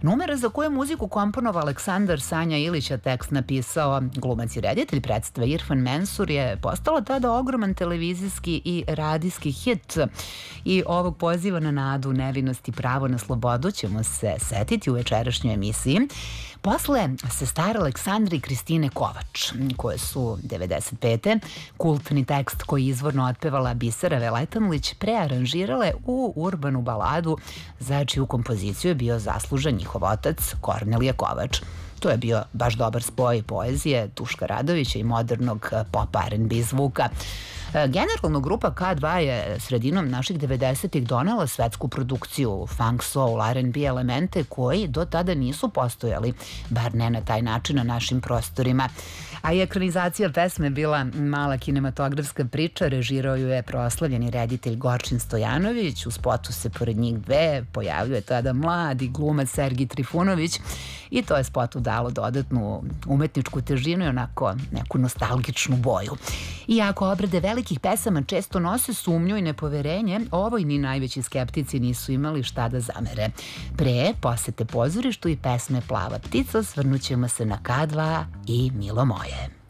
Numera za koju je muziku komponovao Aleksandar Sanja Ilić, a tekst napisao glumac i reditelj predstave Irfan Mensur, je postala tada ogroman televizijski i radijski hit. I ovog poziva na nadu, nevinost i pravo na slobodu ćemo se setiti u večerašnjoj emisiji. Posle sestara Aleksandra i Kristine Kovač, koje su 95. kultni tekst koji izvorno otpevala Bisera Veletanlić prearanžirale u urbanu baladu za čiju kompoziciju je bio zaslužan njihov otac Kornelije Kovač. To je bio baš dobar spoj poezije Duška Radovića i modernog pop R&B zvuka. Generalno, grupa K2 je sredinom naših 90-ih donela svetsku produkciju, funk, soul, R&B elemente koji do tada nisu postojali, bar ne na taj način na našim prostorima. A i ekranizacija pesme je bila mala kinematografska priča, režirao ju je proslavljeni reditelj Gorčin Stojanović, u spotu se pored njih dve pojavljuje tada mladi glumac Sergij Trifunović i to je spotu dalo dodatnu umetničku težinu i onako neku nostalgičnu boju. Iako obrade velikih pesama često nose sumnju i nepoverenje, ovoj ni najveći skeptici nisu imali šta da zamere. Pre posete pozorištu i pesme Plava ptica osvrnućemo se na K2 i Milo moje.